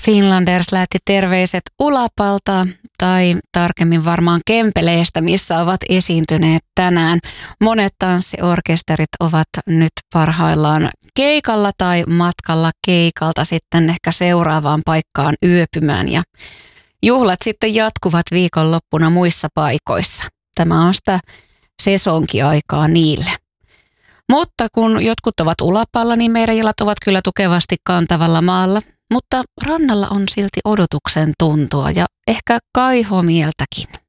Finlanders lähetti terveiset Ulapalta, tai tarkemmin varmaan Kempeleestä, missä ovat esiintyneet tänään. Monet tanssiorkesterit ovat nyt parhaillaan keikalla tai matkalla keikalta sitten ehkä seuraavaan paikkaan yöpymään. Ja juhlat sitten jatkuvat viikonloppuna muissa paikoissa. Tämä on sitä sesonkiaikaa niille. Mutta kun jotkut ovat Ulapalla, niin meidän jalat ovat kyllä tukevasti kantavalla maalla. Mutta rannalla on silti odotuksen tuntua ja ehkä kaihomieltäkin.